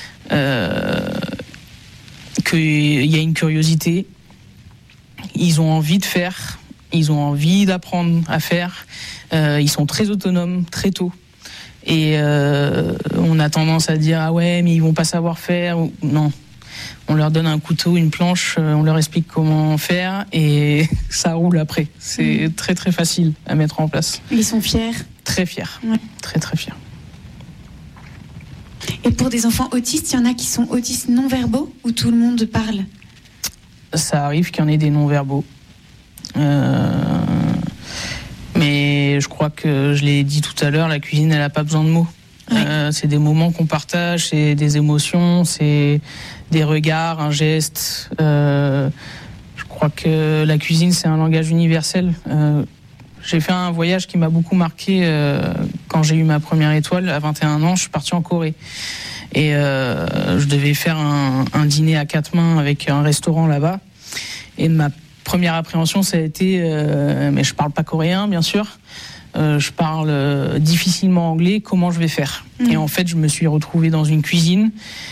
qu'il y a une curiosité, ils ont envie de faire, ils ont envie d'apprendre à faire, ils sont très autonomes très tôt, et on a tendance à dire ah ouais mais ils vont pas savoir faire. Non, on leur donne un couteau, une planche, on leur explique comment faire et ça roule après. C'est très très facile à mettre en place. Ils sont fiers. Très fiers, ouais. Très très fiers. Et pour des enfants autistes, il y en a qui sont autistes non-verbaux ou tout le monde parle ? Ça arrive qu'il y en ait des non-verbaux. Mais je crois que je l'ai dit tout à l'heure, la cuisine, elle n'a pas besoin de mots. Ouais. C'est des moments qu'on partage, c'est des émotions, c'est des regards, un geste. Je crois que la cuisine, c'est un langage universel. J'ai fait un voyage qui m'a beaucoup marqué quand j'ai eu ma première étoile à 21 ans. Je suis parti en Corée et je devais faire un dîner à 4 mains avec un restaurant là-bas. Et ma première appréhension, ça a été mais je parle pas coréen, bien sûr. Je parle difficilement anglais. Comment je vais faire ? Et en fait, je me suis retrouvé dans une cuisine.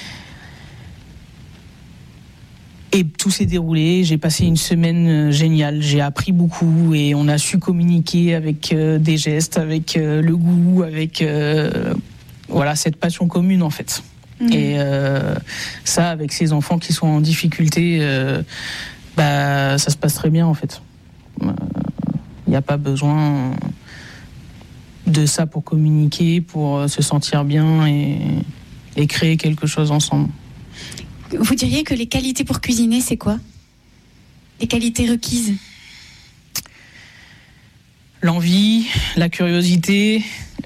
Et tout s'est déroulé, j'ai passé une semaine géniale, j'ai appris beaucoup et on a su communiquer avec des gestes, avec le goût, avec cette passion commune en fait. Et ça, avec ces enfants qui sont en difficulté, ça se passe très bien en fait. Il n'y a pas besoin de ça pour communiquer, pour se sentir bien et créer quelque chose ensemble. Vous diriez que les qualités pour cuisiner, c'est quoi ? Les qualités requises ? L'envie, la curiosité.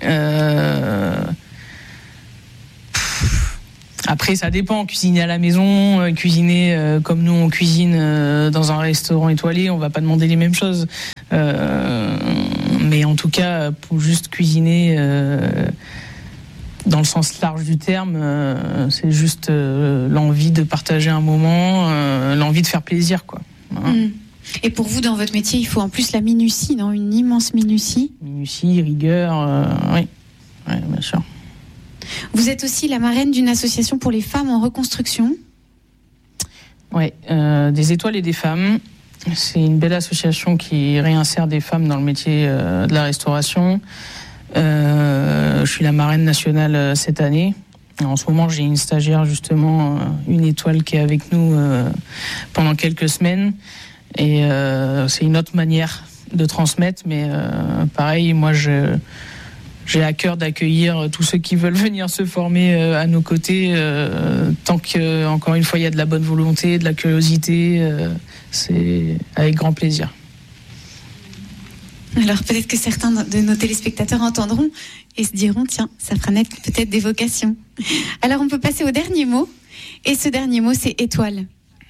Après, ça dépend. Cuisiner à la maison, cuisiner comme nous on cuisine dans un restaurant étoilé, on va pas demander les mêmes choses. Mais en tout cas, pour juste cuisiner dans le sens large du terme, c'est juste l'envie de partager un moment, l'envie de faire plaisir, quoi. Et pour vous, dans votre métier, il faut en plus la minutie, non ? Une immense minutie. Minutie, rigueur, oui, bien sûr. Vous êtes aussi la marraine d'une association pour les femmes en reconstruction. Oui, des étoiles et des femmes. C'est une belle association qui réinsère des femmes dans le métier de la restauration. Je suis la marraine nationale cette année. Et en ce moment, j'ai une stagiaire, justement, une étoile qui est avec nous pendant quelques semaines. Et c'est une autre manière de transmettre, mais pareil, moi, j'ai à cœur d'accueillir tous ceux qui veulent venir se former à nos côtés, tant qu'encore une fois, il y a de la bonne volonté, de la curiosité, c'est avec grand plaisir. Alors peut-être que certains de nos téléspectateurs entendront et se diront, tiens, ça fera naître peut-être des vocations. Alors on peut passer au dernier mot, et ce dernier mot, c'est étoile.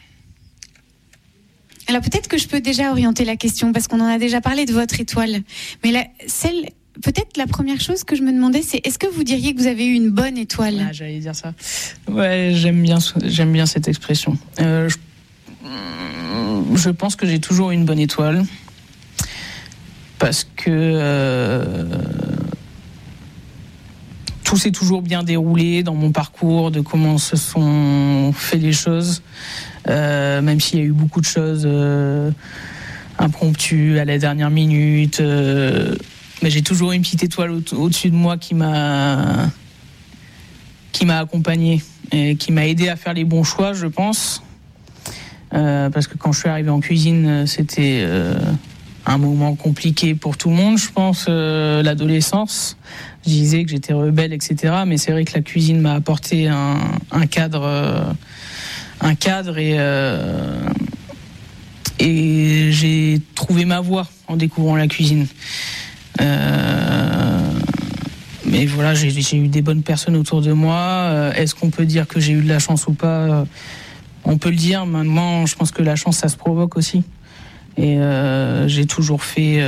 Alors peut-être que je peux déjà orienter la question, parce qu'on en a déjà parlé de votre étoile, mais peut-être la première chose que je me demandais, c'est est-ce que vous diriez que vous avez eu une bonne étoile ? Ah, j'allais dire ça. Ouais, j'aime bien cette expression. Je pense que j'ai toujours eu une bonne étoile, parce que tout s'est toujours bien déroulé dans mon parcours, de comment se sont fait les choses, même s'il y a eu beaucoup de choses impromptues à la dernière minute. Mais j'ai toujours une petite étoile au-dessus de moi qui m'a accompagné et qui m'a aidé à faire les bons choix, je pense. Parce que quand je suis arrivé en cuisine, c'était un moment compliqué pour tout le monde, je pense, l'adolescence. Je disais que j'étais rebelle, etc. Mais c'est vrai que la cuisine m'a apporté un cadre et j'ai trouvé ma voie en découvrant la cuisine. Mais voilà, j'ai eu des bonnes personnes autour de moi. Est-ce qu'on peut dire que j'ai eu de la chance ou pas ? On peut le dire. Maintenant, je pense que la chance, ça se provoque aussi. Et j'ai toujours fait...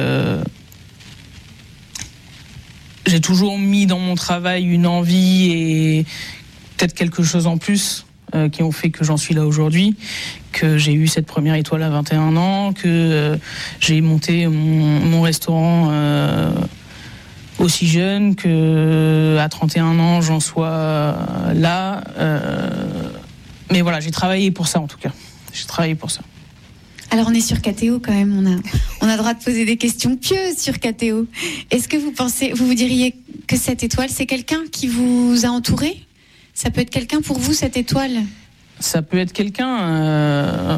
j'ai toujours mis dans mon travail une envie et peut-être quelque chose en plus qui ont fait que j'en suis là aujourd'hui, que j'ai eu cette première étoile à 21 ans, que j'ai monté mon restaurant aussi jeune, que à 31 ans j'en sois là. Mais voilà, j'ai travaillé pour ça en tout cas. J'ai travaillé pour ça. Alors on est sur KTO quand même, on a le droit de poser des questions pieuses sur KTO. Est-ce que vous diriez que cette étoile, c'est quelqu'un qui vous a entouré ? Ça peut être quelqu'un pour vous, cette étoile ? Ça peut être quelqu'un.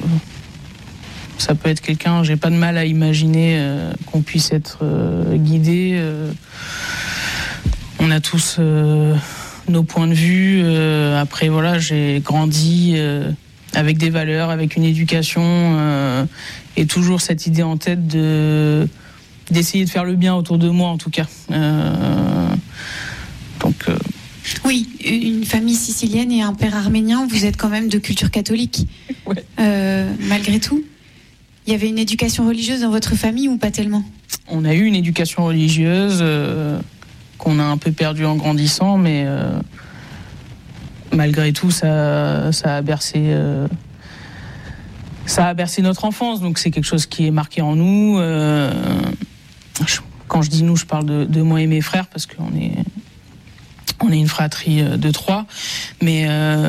Ça peut être quelqu'un. J'ai pas de mal à imaginer qu'on puisse être guidé. On a tous nos points de vue. Après, voilà, j'ai grandi avec des valeurs, avec une éducation et toujours cette idée en tête d'essayer de faire le bien autour de moi, en tout cas. Oui, une famille sicilienne et un père arménien, vous êtes quand même de culture catholique. Ouais. Malgré tout, il y avait une éducation religieuse dans votre famille ou pas tellement ? On a eu une éducation religieuse qu'on a un peu perdue en grandissant, mais malgré tout, ça a bercé notre enfance. Donc c'est quelque chose qui est marqué en nous. Quand je dis nous, je parle de moi et mes frères, parce qu'on est une fratrie de 3. Mais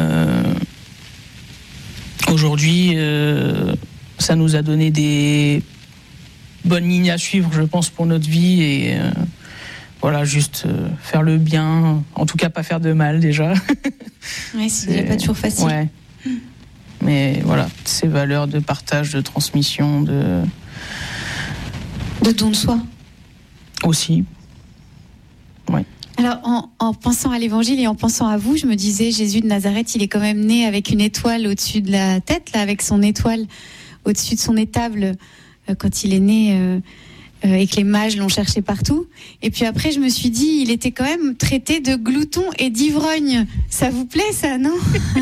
aujourd'hui, ça nous a donné des bonnes lignes à suivre, je pense, pour notre vie. Et voilà, juste faire le bien, en tout cas pas faire de mal déjà. Ouais, c'est pas toujours facile. Ouais. Mais voilà, ces valeurs de partage, de transmission, de don de soi. Aussi. Ouais. Alors, en pensant à l'évangile et en pensant à vous, je me disais, Jésus de Nazareth, il est quand même né avec une étoile au-dessus de la tête, là, avec son étoile au-dessus de son étable quand il est né et que les mages l'ont cherché partout. Et puis après, je me suis dit, il était quand même traité de glouton et d'ivrogne. Ça vous plaît, ça, non?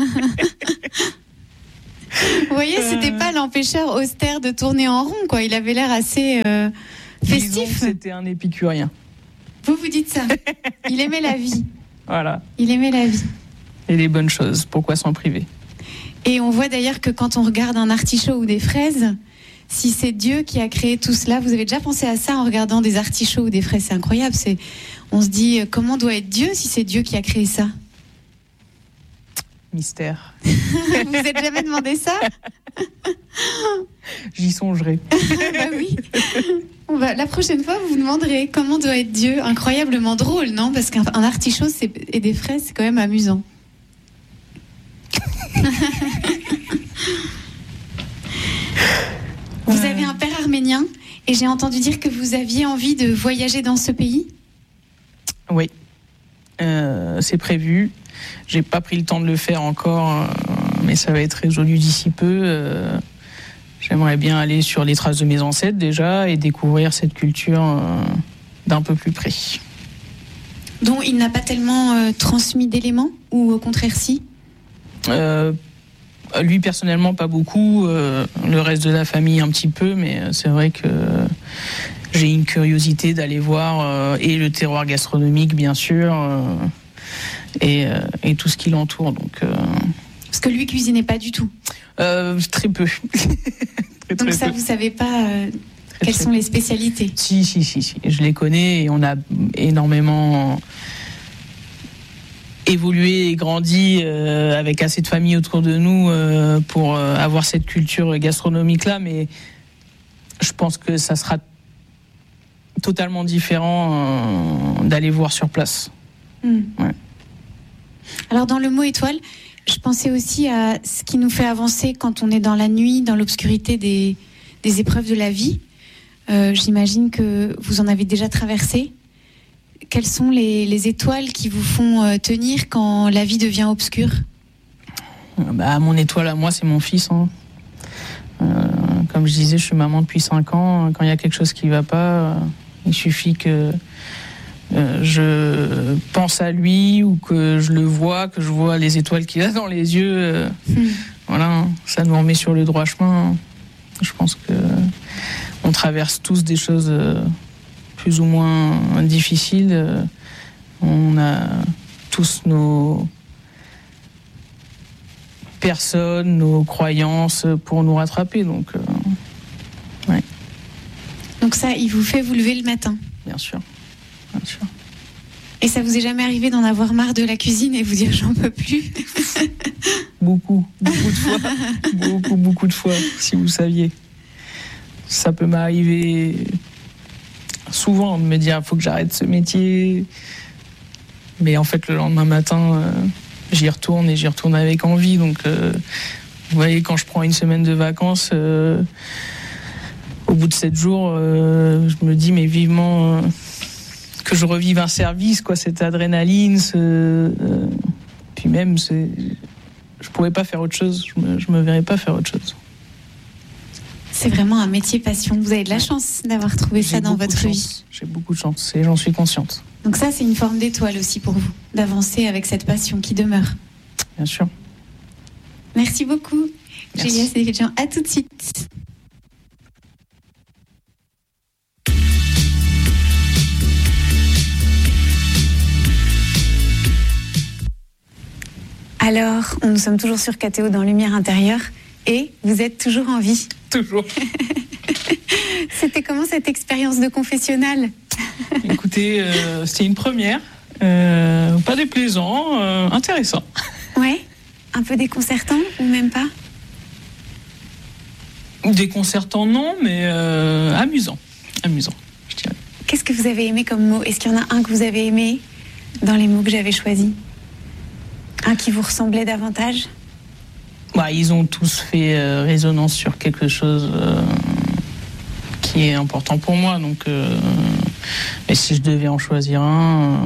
Vous voyez, c'était pas l'empêcheur austère de tourner en rond, quoi. Il avait l'air assez festif. C'était un épicurien. Vous dites ça. Il aimait la vie. Voilà. Il aimait la vie. Et les bonnes choses. Pourquoi s'en priver? Et on voit d'ailleurs que quand on regarde un artichaut ou des fraises, si c'est Dieu qui a créé tout cela, vous avez déjà pensé à ça en regardant des artichauts ou des fraises? C'est incroyable. On se dit, comment doit être Dieu si c'est Dieu qui a créé ça? Mystère. Vous vous êtes jamais demandé ça? J'y songerai. Bah oui. La prochaine fois, vous vous demanderez comment doit être Dieu. Incroyablement drôle, non? Parce qu'un artichaut et des fraises, c'est quand même amusant. Vous avez un père arménien et j'ai entendu dire que vous aviez envie de voyager dans ce pays. Oui, c'est prévu. J'ai pas pris le temps de le faire encore, mais ça va être résolu d'ici peu. J'aimerais bien aller sur les traces de mes ancêtres déjà et découvrir cette culture d'un peu plus près. Dont il n'a pas tellement transmis d'éléments, ou au contraire si? Lui personnellement pas beaucoup, le reste de la famille un petit peu, mais c'est vrai que j'ai une curiosité d'aller voir et le terroir gastronomique bien sûr et tout ce qui l'entoure. Parce que lui cuisinait pas du tout. Très peu. Donc ça, vous savez pas quelles sont les spécialités? Si, je les connais et on a énormément évolué et grandi avec assez de familles autour de nous pour avoir cette culture gastronomique-là, mais je pense que ça sera totalement différent d'aller voir sur place. Ouais. Alors dans le mot étoile, je pensais aussi à ce qui nous fait avancer quand on est dans la nuit, dans l'obscurité des épreuves de la vie. J'imagine que vous en avez déjà traversé. Quelles sont les étoiles qui vous font tenir quand la vie devient obscure? Mon étoile à moi, c'est mon fils. Comme je disais, je suis maman depuis 5 ans. Quand il y a quelque chose qui ne va pas, il suffit que je pense à lui ou que je le vois, que je vois les étoiles qu'il a dans les yeux. Voilà, ça nous remet sur le droit chemin. Je pense que on traverse tous des choses plus ou moins difficiles. On a tous nos personnes, nos croyances pour nous rattraper. Donc, ouais. Donc ça, il vous fait vous lever le matin? Bien sûr. Et ça vous est jamais arrivé d'en avoir marre de la cuisine et vous dire j'en peux plus? Beaucoup de fois. beaucoup de fois, si vous saviez. Ça peut m'arriver souvent de me dire faut que j'arrête ce métier. Mais en fait, le lendemain matin, j'y retourne et j'y retourne avec envie. Donc, vous voyez, quand je prends une semaine de vacances, au bout de 7 jours, je me dis mais vivement que je revive un service, quoi, cette adrénaline, puis même, je pourrais pas faire autre chose, je me verrais pas faire autre chose. C'est vraiment un métier passion. Vous avez de la chance d'avoir trouvé ça dans votre vie. J'ai beaucoup de chance et j'en suis consciente. Donc ça, c'est une forme d'étoile aussi pour vous, d'avancer avec cette passion qui demeure. Bien sûr. Merci beaucoup. Gélias et Jean, à tout de suite. Alors, nous sommes toujours sur KTO dans Lumière intérieure et vous êtes toujours en vie. Toujours. C'était comment cette expérience de confessionnal? Écoutez, c'était une première, pas déplaisant, intéressant. Ouais, un peu déconcertant ou même pas? Déconcertant non, mais amusant, je dirais. Qu'est-ce que vous avez aimé comme mot? Est-ce qu'il y en a un que vous avez aimé dans les mots que j'avais choisis? Un qui vous ressemblait davantage? Ils ont tous fait résonance sur quelque chose qui est important pour moi. Donc, Mais si je devais en choisir un,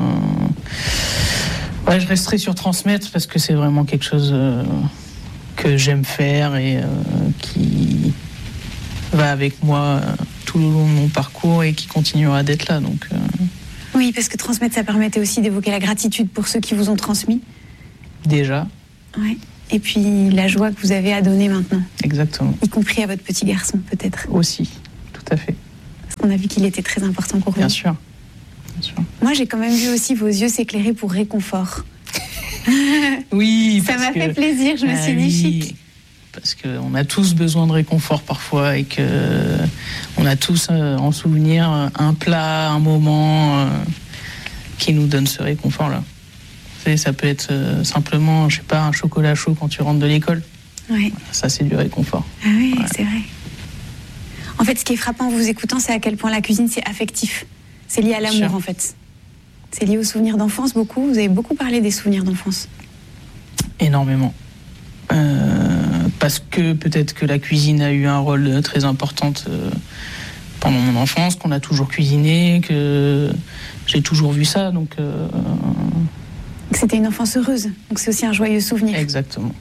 je resterais sur transmettre parce que c'est vraiment quelque chose que j'aime faire et qui va avec moi tout le long de mon parcours et qui continuera d'être là. Donc, Oui, parce que transmettre, ça permettait aussi d'évoquer la gratitude pour ceux qui vous ont transmis. Déjà. Ouais. Et puis la joie que vous avez à donner maintenant. Exactement. Y compris à votre petit garçon, peut-être. Aussi, tout à fait. Parce qu'on a vu qu'il était très important pour vous. Bien sûr. Bien sûr. Moi, j'ai quand même vu aussi vos yeux s'éclairer pour réconfort. Oui, ça m'a fait plaisir, je me suis dit chic. Parce qu'on a tous besoin de réconfort parfois et qu'on a tous en souvenir un plat, un moment qui nous donne ce réconfort-là. Ça peut être simplement, je sais pas, un chocolat chaud quand tu rentres de l'école. Ouais. Ça, c'est du réconfort. Ah oui, ouais. C'est vrai. En fait, ce qui est frappant en vous écoutant, c'est à quel point la cuisine, c'est affectif. C'est lié à l'amour, en fait. C'est lié aux souvenirs d'enfance, beaucoup. Vous avez beaucoup parlé des souvenirs d'enfance. Énormément. Parce que peut-être que la cuisine a eu un rôle très important pendant mon enfance, qu'on a toujours cuisiné, que j'ai toujours vu ça. Donc, c'était une enfance heureuse. Donc c'est aussi un joyeux souvenir. Exactement.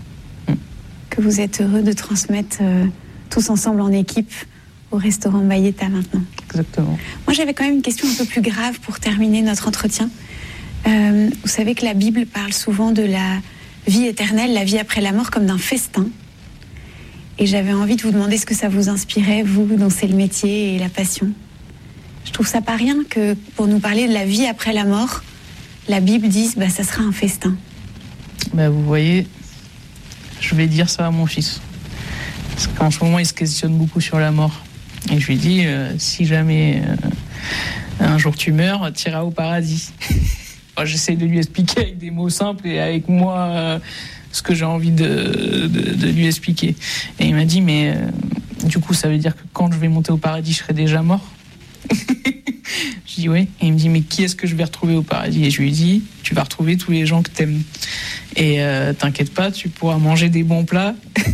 Que vous êtes heureux de transmettre tous ensemble en équipe au restaurant Bayeta maintenant. Exactement. Moi, j'avais quand même une question un peu plus grave pour terminer notre entretien. Vous savez que la Bible parle souvent de la vie éternelle, la vie après la mort, comme d'un festin. Et j'avais envie de vous demander ce que ça vous inspirait, vous, dont c'est le métier et la passion. Je trouve ça pas rien que pour nous parler de la vie après la mort, la Bible dise ça sera un festin. Vous voyez, je vais dire ça à mon fils. Parce qu'en ce moment, il se questionne beaucoup sur la mort. Et je lui dis, si jamais un jour tu meurs, tu iras au paradis. J'essaie de lui expliquer avec des mots simples et avec moi ce que j'ai envie de lui expliquer. Et il m'a dit, mais du coup, ça veut dire que quand je vais monter au paradis, je serai déjà mort? Je dis oui. Et il me dit, mais qui est-ce que je vais retrouver au paradis? Et je lui dis, tu vas retrouver tous les gens que t'aimes. Et t'inquiète pas, tu pourras manger des bons plats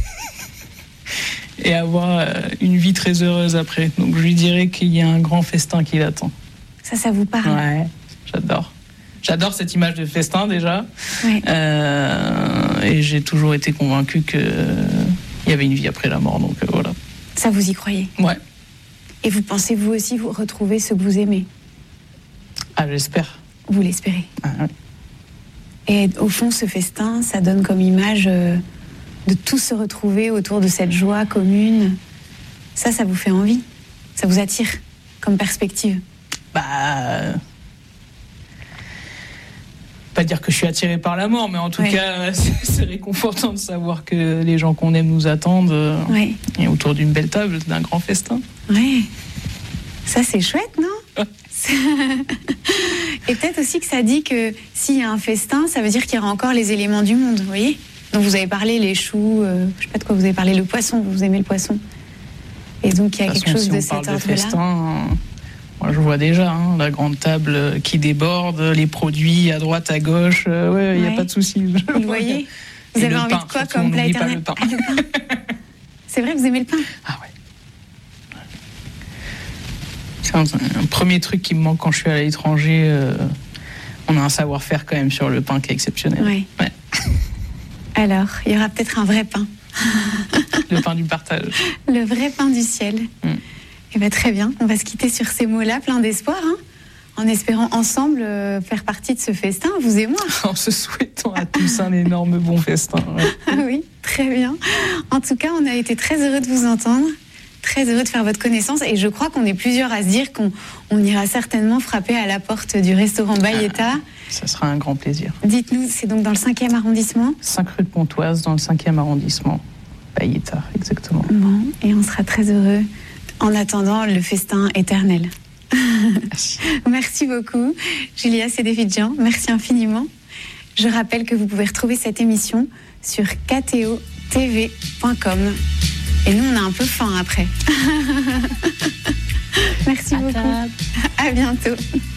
et avoir une vie très heureuse après. Donc je lui dirais qu'il y a un grand festin qui l'attend. Ça vous parle? Ouais, j'adore. J'adore cette image de festin déjà. Ouais. Et j'ai toujours été convaincu qu'il y avait une vie après la mort. Donc voilà. Ça, vous y croyez? Ouais. Et vous pensez vous aussi vous retrouver ce que vous aimez? Ah, j'espère. Vous l'espérez? Ah, ouais. Et au fond, ce festin, ça donne comme image de tous se retrouver autour de cette joie commune. Ça vous fait envie? Ça vous attire comme perspective? Pas dire que je suis attiré par la mort, mais en tout cas, c'est réconfortant de savoir que les gens qu'on aime nous attendent et autour d'une belle table, d'un grand festin. Oui. Ça, c'est chouette, non? Et peut-être aussi que ça dit que s'il y a un festin, ça veut dire qu'il y aura encore les éléments du monde, vous voyez? Donc vous avez parlé les choux, je sais pas de quoi vous avez parlé, le poisson, vous aimez le poisson. Et donc il y a quelque chose de cet ordre-là. Moi, je vois déjà la grande table qui déborde, les produits à droite, à gauche. Il n'y a pas de souci. Vous voyez? Vous avez envie de quoi comme plat éternel? Le pain. C'est vrai, vous aimez le pain? Ah ouais. C'est un premier truc qui me manque quand je suis à l'étranger. On a un savoir-faire quand même sur le pain qui est exceptionnel. Ouais. Alors, il y aura peut-être un vrai pain. Le pain du partage. Le vrai pain du ciel. Eh bien, très bien, on va se quitter sur ces mots-là, plein d'espoir, en espérant ensemble faire partie de ce festin, vous et moi. En se souhaitant à tous un énorme bon festin. Ouais. Ah oui, très bien. En tout cas, on a été très heureux de vous entendre, très heureux de faire votre connaissance, et je crois qu'on est plusieurs à se dire qu'on ira certainement frapper à la porte du restaurant Bayeta. Ça sera un grand plaisir. Dites-nous, c'est donc dans le 5e arrondissement? 5 rue de Pontoise, dans le 5e arrondissement. Bayeta, exactement. Bon, et on sera très heureux en attendant le festin éternel. Merci. Merci beaucoup, Julia Sédéfidjian. Merci infiniment. Je rappelle que vous pouvez retrouver cette émission sur kto.tv.com. Et nous, on a un peu faim après. Merci beaucoup. À bientôt.